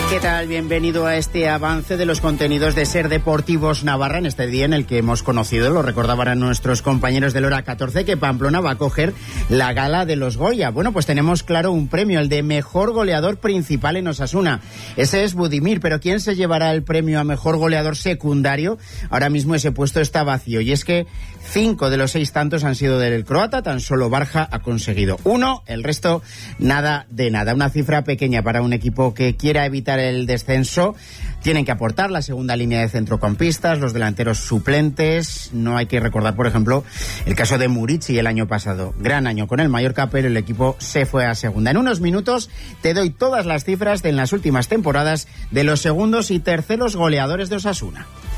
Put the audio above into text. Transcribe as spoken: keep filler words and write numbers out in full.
¿Qué tal? Bienvenido a este avance de los contenidos de Ser Deportivos Navarra en este día en el que hemos conocido, lo recordaban nuestros compañeros del Hora catorce, que Pamplona va a coger la gala de los Goya. Bueno, pues tenemos claro un premio, el de mejor goleador principal en Osasuna. Ese es Budimir, pero ¿quién se llevará el premio a mejor goleador secundario? Ahora mismo ese puesto está vacío y es que cinco de los seis tantos han sido del croata, tan solo Barja ha conseguido uno, el resto nada de nada. Una cifra pequeña para un equipo que quiera evitar el descenso. Tienen que aportar la segunda línea de centrocampistas, los delanteros suplentes. No hay que recordar, por ejemplo, el caso de Murici el año pasado. Gran año con el Mallorca, pero el equipo se fue a segunda. En unos minutos te doy todas las cifras de en las últimas temporadas de los segundos y terceros goleadores de Osasuna.